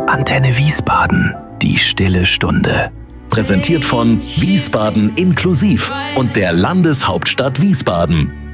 Antenne Wiesbaden, die stille Stunde. Präsentiert von Wiesbaden inklusiv und der Landeshauptstadt Wiesbaden.